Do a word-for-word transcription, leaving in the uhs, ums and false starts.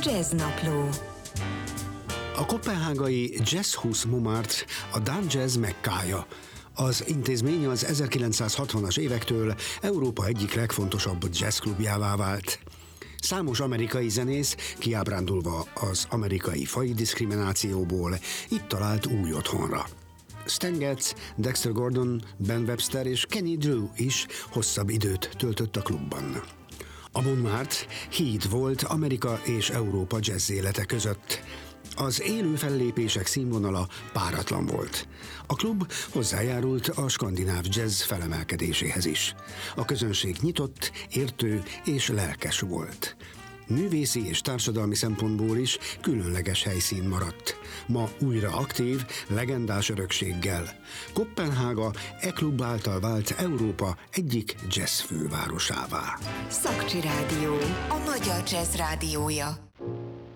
Jazznapló. A koppenhágai Jazzhus Montmartre a Dán jazz mekkája. Az intézmény az ezerkilencszázhatvanas évektől Európa egyik legfontosabb jazzklubjává vált. Számos amerikai zenész, kiábrándulva az amerikai faji diszkriminációból, itt talált új otthonra. Stan Getz, Dexter Gordon, Ben Webster és Kenny Drew is hosszabb időt töltött a klubban. A Montmartre híd volt Amerika és Európa jazz élete között. Az élő fellépések színvonala páratlan volt. A klub hozzájárult a skandináv jazz felemelkedéséhez is. A közönség nyitott, értő és lelkes volt. Művészi és társadalmi szempontból is különleges helyszín maradt. Ma újra aktív, legendás örökséggel. Koppenhága e klub által vált Európa egyik jazz fővárosává. Szakcsi Rádió, a magyar jazz rádiója.